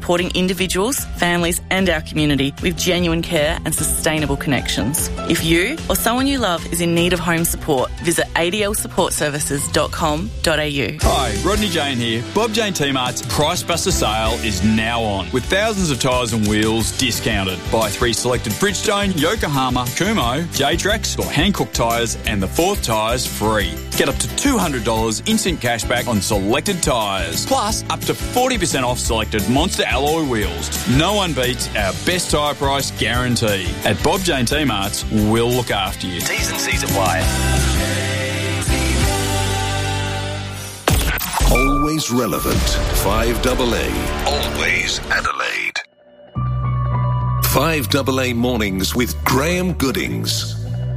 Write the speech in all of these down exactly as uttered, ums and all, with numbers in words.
supporting individuals, families and our community with genuine care and sustainable connections. If you or someone you love is in need of home support, visit a d l support services dot com dot a u. Hi, Rodney Jane here. Bob Jane T-Mart's Price Buster sale is now on, with thousands of tyres and wheels discounted. Buy three selected Bridgestone, Yokohama, Kumho, J-Trax or Hankook tyres and the fourth tyres free. Get up to two hundred dollars instant cashback on selected tyres, plus up to forty percent off selected Monster alloy wheels. No one beats our best tyre price guarantee. At Bob Jane T-Mart's, we'll look after you. T's and C's apply. Always relevant. five double A. Always Adelaide. five double A Mornings with Graham Goodings.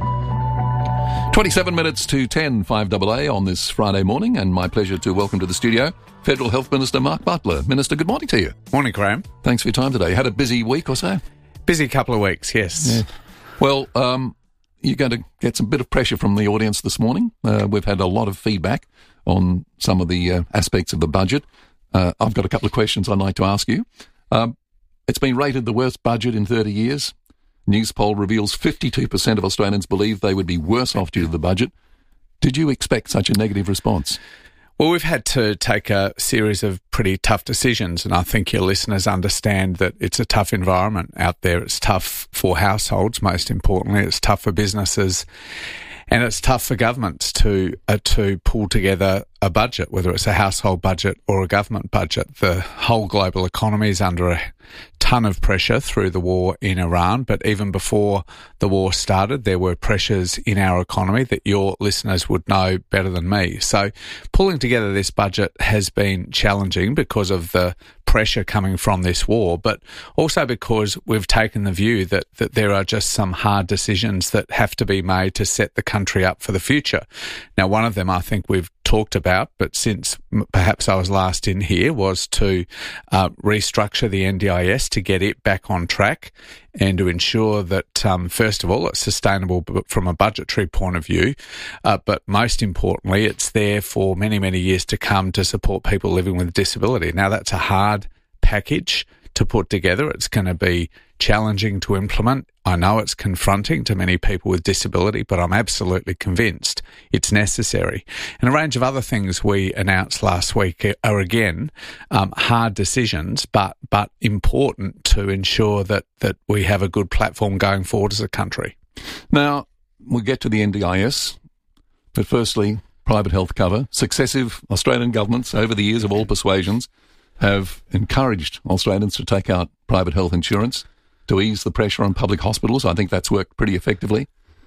twenty-seven minutes to ten, five double A on this Friday morning, and my pleasure to welcome to the studio Federal Health Minister Mark Butler. Minister, good morning to you. Morning, Graham. Thanks for your time today. You had a busy week or so? Busy couple of weeks, yes. Yeah. Well, um, you're going to get some bit of pressure from the audience this morning. Uh, we've had a lot of feedback on some of the uh, aspects of the budget. Uh, I've got a couple of questions I'd like to ask you. Um, it's been rated the worst budget in thirty years. News poll reveals fifty-two percent of Australians believe they would be worse off due to the budget. Did you expect such a negative response? Well, we've had to take a series of pretty tough decisions, and I think your listeners understand that it's a tough environment out there. It's tough for households, most importantly. It's tough for businesses, and it's tough for governments to uh, to pull together a budget, whether it's a household budget or a government budget. The whole global economy is under a ton of pressure through the war in Iran, but even before the war started, there were pressures in our economy that your listeners would know better than me. So pulling together this budget has been challenging because of the pressure coming from this war, but also because we've taken the view that, that there are just some hard decisions that have to be made to set the country up for the future. Now, one of them I think we've talked about, but since perhaps I was last in here, was to uh, restructure the N D I S to get it back on track and to ensure that, um, first of all, it's sustainable from a budgetary point of view, uh, but most importantly, it's there for many, many years to come to support people living with disability. Now, that's a hard package to put together. It's going to be challenging to implement. I know it's confronting to many people with disability, but I'm absolutely convinced it's necessary. And a range of other things we announced last week are, again, um, hard decisions, but but important to ensure that, that we have a good platform going forward as a country. Now, we'll get to the N D I S, but firstly, private health cover. Successive Australian governments over the years of all persuasions have encouraged Australians to take out private health insurance to ease the pressure on public hospitals. I think that's worked pretty effectively.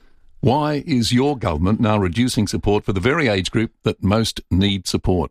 Why is your government now reducing support for the very age group that most need support?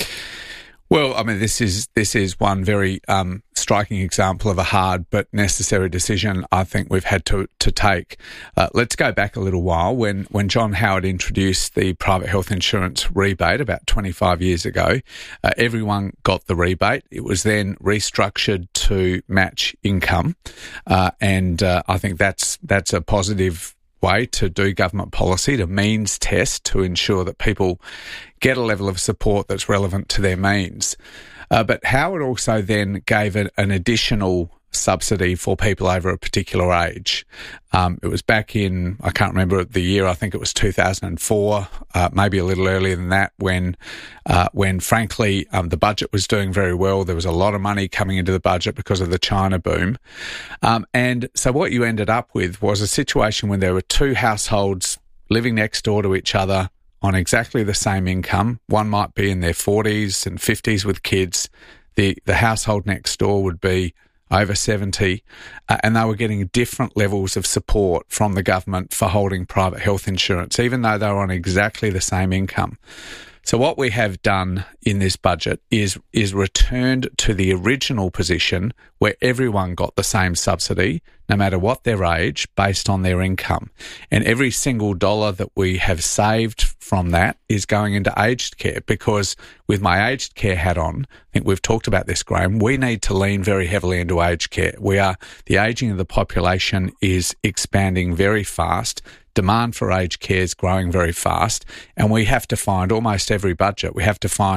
Well, I mean, this is this is one very um, striking example of a hard but necessary decision I think we've had to to take. Uh, let's go back a little while. When when John Howard introduced the private health insurance rebate about twenty-five years ago, uh, everyone got the rebate. It was then restructured to match income, uh, and uh, I think that's that's a positive way to do government policy, to means test to ensure that people get a level of support that's relevant to their means. Uh, but Howard also then gave an, an additional subsidy for people over a particular age. Um, it was back in, I can't remember the year, I think it was two thousand four, uh, maybe a little earlier than that, when, uh, when frankly, um, the budget was doing very well. There was a lot of money coming into the budget because of the China boom. Um, and so what you ended up with was a situation when there were two households living next door to each other on exactly the same income. One might be in their forties and fifties with kids. The, the household next door would be over seventy, uh, and they were getting different levels of support from the government for holding private health insurance, even though they were on exactly the same income. So what we have done in this budget is is returned to the original position where everyone got the same subsidy, no matter what their age, based on their income. And every single dollar that we have saved from that is going into aged care, because with my aged care hat on, I think we've talked about this, Graham, we need to lean very heavily into aged care. We are, the ageing of the population is expanding very fast. Demand for aged care is growing very fast, and we have to find, almost every budget, we have to find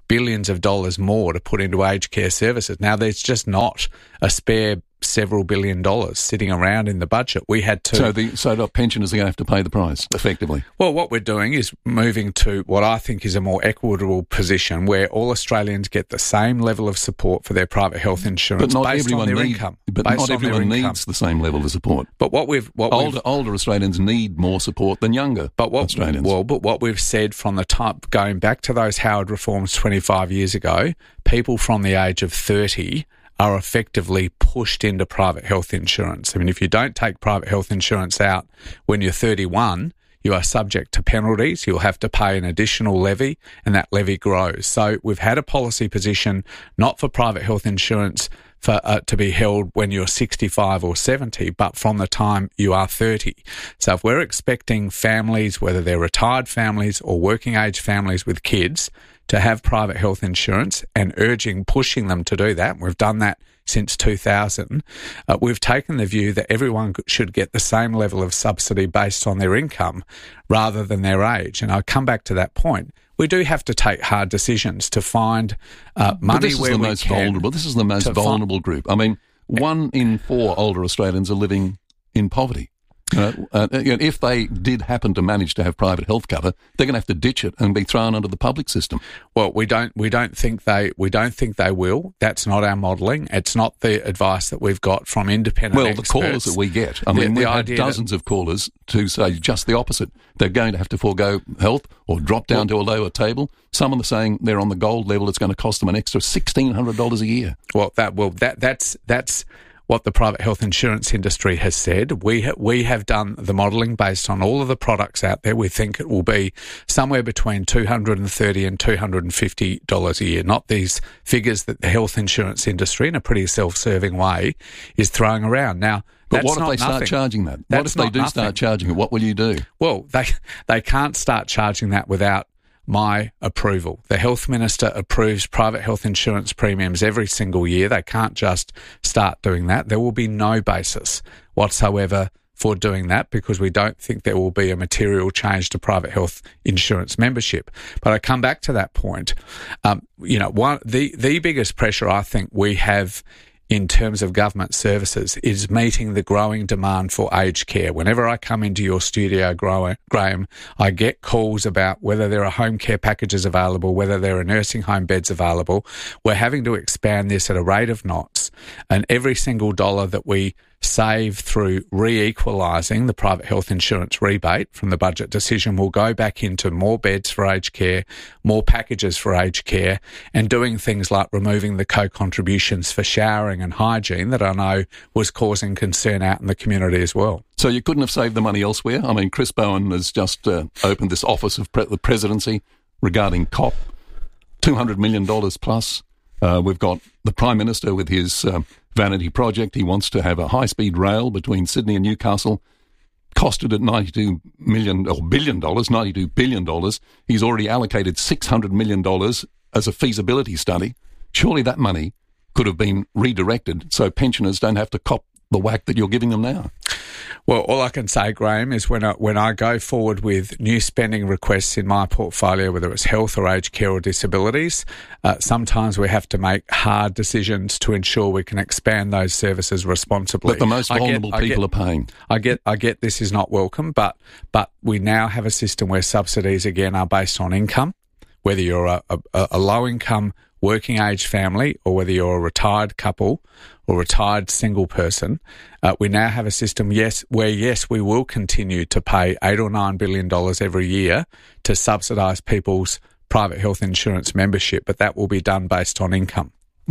billions of dollars more to put into aged care services. Now, there's just not a spare several billion dollars sitting around in the budget. We had to... So the so the pensioners are going to have to pay the price, effectively. Well, what we're doing is moving to what I think is a more equitable position where all Australians get the same level of support for their private health insurance but not based everyone on their need, income. But not everyone needs the same level of support. But what we've... What older, we've, older Australians need more support than younger but what, Australians. Well, but what we've said from the time, going back to those Howard reforms twenty-five years ago, people from the age of thirty are effectively pushed into private health insurance. I mean, if you don't take private health insurance out when you're thirty-one, you are subject to penalties. You'll have to pay an additional levy, and that levy grows. So we've had a policy position not for private health insurance for uh, to be held when you're sixty-five or seventy, but from the time you are thirty. So if we're expecting families, whether they're retired families or working age families with kids, to have private health insurance and urging, pushing them to do that, we've done that since two thousand, uh, we've taken the view that everyone should get the same level of subsidy based on their income rather than their age. And I'll come back to that point. We do have to take hard decisions to find uh, money but this is where the we most can. Vulnerable. This is the most vulnerable group. I mean, one in four older Australians are living in poverty. Uh, uh, if they did happen to manage to have private health cover, they're going to have to ditch it and be thrown under the public system. Well, we don't we don't think they we don't think they will. That's not our modelling. It's not the advice that we've got from independent well, experts. the callers that we get. I mean, the, we've the had dozens of callers to say just the opposite. They're going to have to forego health or drop down well, to a lower table. Some are saying they're on the gold level. It's going to cost them an extra sixteen hundred dollars a year. Well, that well that that's that's. what the private health insurance industry has said. We ha- we have done the modelling based on all of the products out there. We think it will be somewhere between two hundred thirty dollars and two hundred fifty dollars a year, not these figures that the health insurance industry, in a pretty self-serving way, is throwing around. Now, but that's what if not they start nothing. charging that? That's what if they do nothing. start charging it? What will you do? Well, they they can't start charging that without my approval. The health minister approves private health insurance premiums every single year. They can't just start doing that. There will be no basis whatsoever for doing that because we don't think there will be a material change to private health insurance membership. But I come back to that point. Um, you know, one the the biggest pressure I think we have in terms of government services is meeting the growing demand for aged care. Whenever I come into your studio, Graham, I get calls about whether there are home care packages available, whether there are nursing home beds available. We're having to expand this at a rate of knots, and every single dollar that we save through re-equalising the private health insurance rebate from the budget decision will go back into more beds for aged care, more packages for aged care, and doing things like removing the co-contributions for showering and hygiene that I know was causing concern out in the community as well. So you couldn't have saved the money elsewhere? I mean, Chris Bowen has just uh, opened this Office of Pre- the Presidency regarding C O P, two hundred million dollars plus. Uh, we've got the Prime Minister with his uh, vanity project. He wants to have a high-speed rail between Sydney and Newcastle, costed at ninety-two million or billion dollars, ninety-two billion dollars. He's already allocated six hundred million dollars as a feasibility study. Surely that money could have been redirected so pensioners don't have to cop the whack that you're giving them now. Well, all I can say, Graham, is when I, when I go forward with new spending requests in my portfolio, whether it's health or aged care or disabilities, uh, sometimes we have to make hard decisions to ensure we can expand those services responsibly. But the most vulnerable I get, people I get, are paying. I get, I get this is not welcome, but but we now have a system where subsidies, again, are based on income, whether you're a, a, a low-income working age family or whether you're a retired couple or retired single person, uh, we now have a system, yes, where, yes, we will continue to pay eight or nine billion dollars every year to subsidise people's private health insurance membership, but that will be done based on income.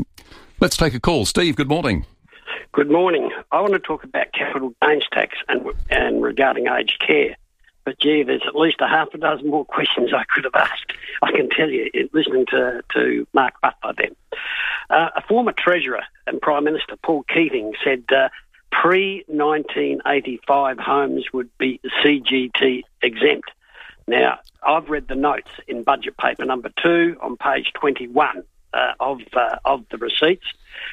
Let's take a call. Steve, good morning. Good morning. I want to talk about capital gains tax and, and regarding aged care. But, gee, there's at least a half a dozen more questions I could have asked, I can tell you, listening to, to Mark Butler then. Uh, a former Treasurer and Prime Minister, Paul Keating, said uh, pre nineteen eighty-five homes would be C G T exempt. Now, I've read the notes in budget paper number two on page twenty-one uh, of, uh, of the receipts,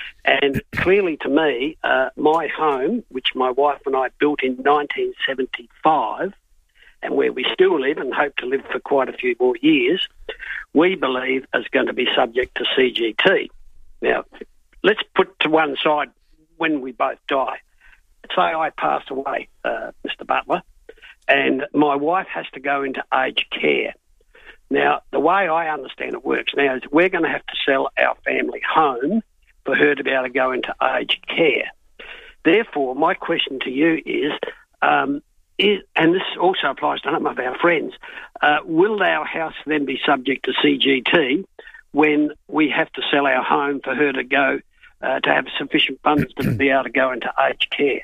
and clearly to me, uh, my home, which my wife and I built in nineteen seventy-five, and where we still live and hope to live for quite a few more years, we believe is going to be subject to C G T. Now, let's put to one side when we both die. Say I pass away, uh, Mister Butler, and my wife has to go into aged care. Now, the way I understand it works now is we're going to have to sell our family home for her to be able to go into aged care. Therefore, my question to you is, um, is and this also applies to some of our friends, uh, will our house then be subject to C G T when we have to sell our home for her to go, uh, to have sufficient funds to be able to go into aged care?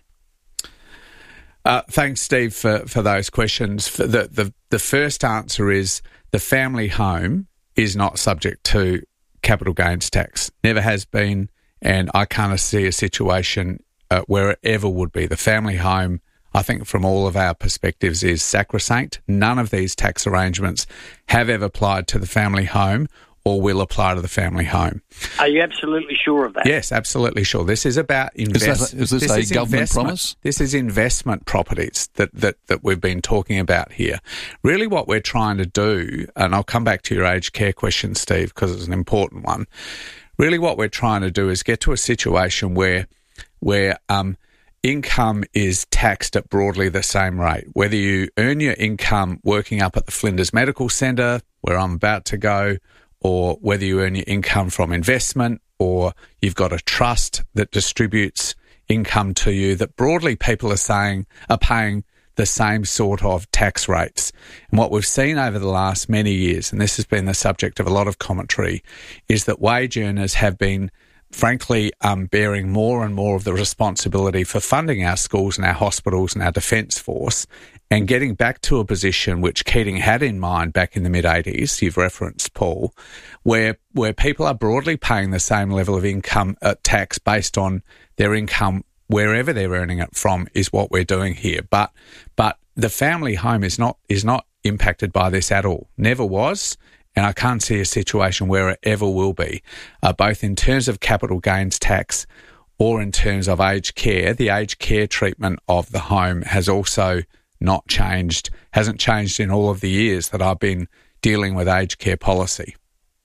Uh, thanks, Steve, for, for those questions. For the, the, the first answer is the family home is not subject to capital gains tax. Never has been, and I can't see a situation uh, where it ever would be. The family home, I think from all of our perspectives, is sacrosanct. None of these tax arrangements have ever applied to the family home or will apply to the family home. Are you absolutely sure of that? Yes, absolutely sure. This is about investment. Is, is this, this a government promise? This is investment properties that, that, that we've been talking about here. Really what we're trying to do, and I'll come back to your aged care question, Steve, because it's an important one. Really what we're trying to do is get to a situation where, where um, income is taxed at broadly the same rate. Whether you earn your income working up at the Flinders Medical Centre, where I'm about to go, or whether you earn your income from investment, or you've got a trust that distributes income to you, that broadly people are saying are paying the same sort of tax rates. And what we've seen over the last many years, and this has been the subject of a lot of commentary, is that wage earners have been frankly um, bearing more and more of the responsibility for funding our schools and our hospitals and our defence force, and getting back to a position which Keating had in mind back in the mid-eighties, you've referenced, Paul, where where people are broadly paying the same level of income uh, tax based on their income wherever they're earning it from, is what we're doing here. But but the family home is not is not impacted by this at all. Never was, and I can't see a situation where it ever will be, uh, both in terms of capital gains tax or in terms of aged care. The aged care treatment of the home has also not changed, hasn't changed in all of the years that I've been dealing with aged care policy.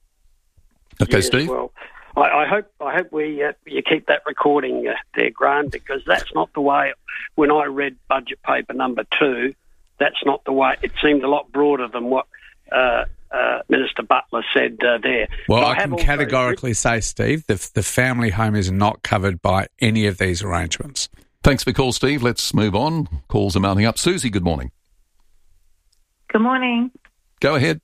Okay, yes, Steve? Well, I, I hope I hope we uh, you keep that recording uh, there, Graham, because that's not the way. When I read budget paper number two, that's not the way. It seemed a lot broader than what uh, uh, Minister Butler said uh, there. Well, but I, I can categorically written- say, Steve, the, the family home is not covered by any of these arrangements. Thanks for the call, Steve. Let's move on. Calls are mounting up. Susie, good morning. Good morning. Go ahead.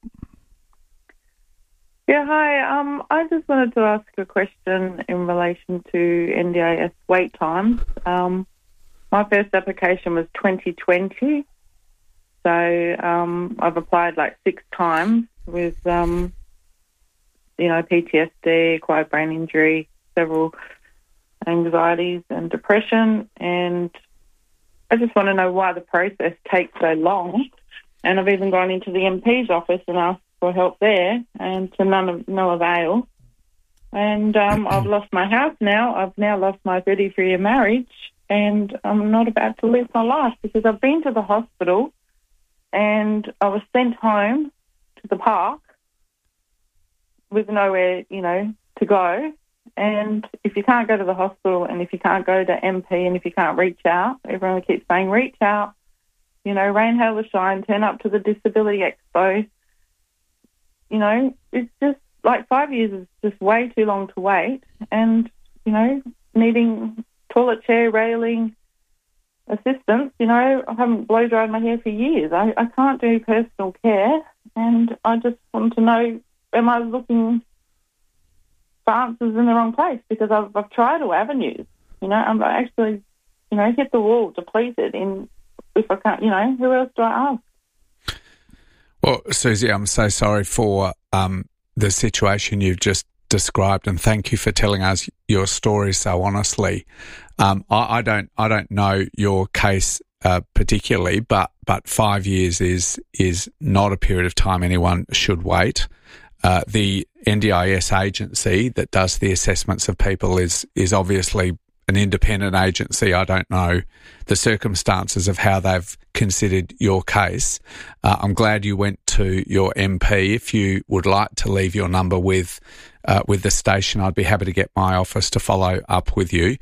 Yeah, hi. Um, I just wanted to ask a question in relation to N D I S wait times. Um, my first application was twenty twenty, so um, I've applied like six times with, um, you know, P T S D, acquired brain injury, several anxieties and depression, and I just want to know why the process takes so long. And I've even gone into the M P's office and asked for help there, and to none of no avail. And um, I've lost my house now. I've now lost my thirty-three-year marriage, and I'm not about to live my life because I've been to the hospital and I was sent home to the park with nowhere, you know, to go. And if you can't go to the hospital, and if you can't go to M P, and if you can't reach out, everyone keeps saying, reach out, you know, rain, hail or shine, turn up to the Disability Expo. You know, it's just like five years is just way too long to wait. And, you know, needing toilet chair, railing, assistance, you know, I haven't blow dried my hair for years. I, I can't do personal care. And I just want to know, am I looking for answers in the wrong place? Because I've, I've tried all avenues. You know, I'm actually, you know, hit the wall, depleted. In if I can't, you know, who else do I ask? Well, Susie, I'm so sorry for um, the situation you've just described, and thank you for telling us your story so honestly. Um, I, I don't, I don't know your case uh, particularly, but but five years is is not a period of time anyone should wait. Uh, the N D I S agency that does the assessments of people is is obviously an independent agency. I don't know the circumstances of how they've considered your case. Uh, I'm glad you went to your M P. If you would like to leave your number with uh, with the station, I'd be happy to get my office to follow up with you.